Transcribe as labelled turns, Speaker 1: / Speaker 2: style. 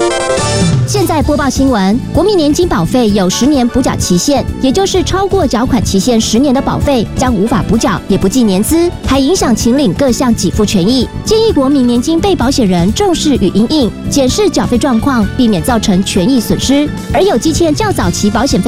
Speaker 1: 现在播报新闻，国民年金保费有10年补缴期限，也就是超过缴款期限10年的保费将无法补缴，也不计年资，还影响请领各项给付权益。建议国民年金被保险人重视与因应，检视缴费状况，避免造成权益损失。而有积欠较早期保险费